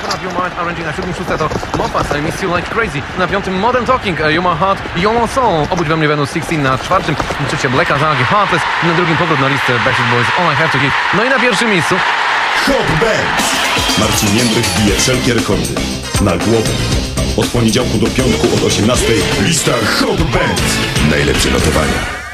You Might Arranging, na 7 szóste to Moffat, I Miss You Like Crazy, na 5 Modern Talking, You My Heart, You My Soul, obudź we mnie Venus 16, na 4 trzecie Black Azagi, Heartless, na 2 powrót na listę Backstreet Boys, All I Have To Give, no i na 1 miejscu Hot Bands. Marcin Jędrych bije wszelkie rekordy. Na głowę. Od poniedziałku do piątku od 18:00 lista Hot Bands. Najlepsze notowania.